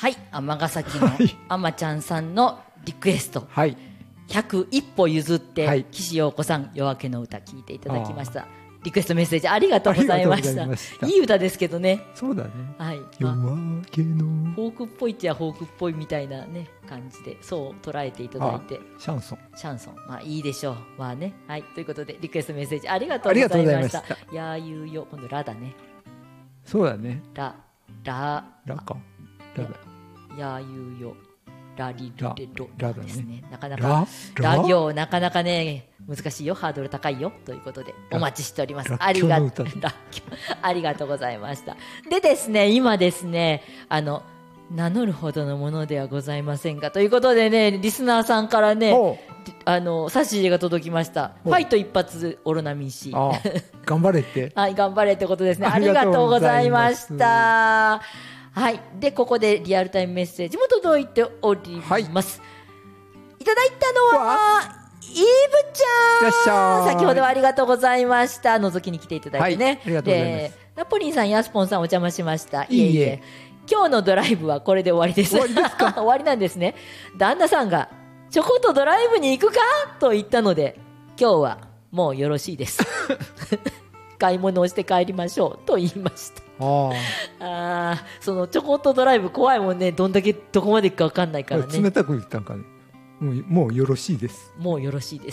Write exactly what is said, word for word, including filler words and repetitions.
はい、尼崎のあまちゃんさんのリクエスト、 はい、 ひゃくいっぽ譲って、はい、岸陽子さん夜明けの歌聞いていただきました。リクエストメッセージありがとうございました。いい歌ですけどね。 そうだね、 はい、 夜明けのフォークっぽいっちゃフォークっぽいみたいな、ね、感じでそう捉えていただいて、 シャンソンシャンソン、まあいいでしょう。まあね、はい、ということでリクエストメッセージありがとうございました。やーゆうよ、今度ラだね。 そうだね、 ラララかラだ、 やーゆうよラリルレロラだですね。 ね、 なかなかラ行なかなかね難しいよ、ハードル高いよということでお待ちしております。ありがとうありがとうございました。でですね、今ですね、あの名乗るほどのものではございませんがということでね、リスナーさんからね、あの差し入れが届きました。ファイト一発オロナミン C、 頑張れってはい、頑張れってことですね。ありがとうございました。はい、でここでリアルタイムメッセージも届いております、はい、いただいたのはイーブちゃん、先ほどはありがとうございました。覗きに来ていただいてね、はい、 ありがとうございます。 ナポリンさん、ヤスポンさんお邪魔しました。いえいえ、今日のドライブはこれで終わりです。 終わりですか？ 終わりなんですね。旦那さんがちょこっとドライブに行くかと言ったので、今日はもうよろしいです買い物をして帰りましょうと言いました。ああ、そのちょこっとドライブ怖いもんね。どんだけどこまで行くか分かんないからね。 冷たく言ったんかね。もう、もうよろしいです。 もうよろしいです。